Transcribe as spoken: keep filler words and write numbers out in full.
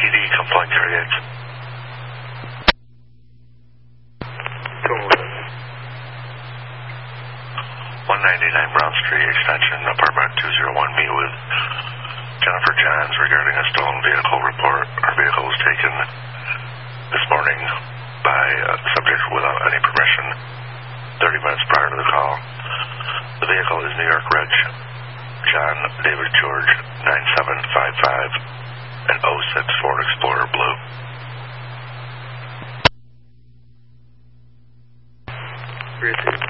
D, complaint thirty-eight. one ninety-nine Brown Street, extension apartment two oh one. Meet with Jennifer Johns regarding a stolen vehicle report. Our vehicle was taken this morning by a subject without any permission thirty minutes prior to the call. The vehicle is New York Reg John David George nine seven five five, an oh six Ford Explorer blue. Three, two.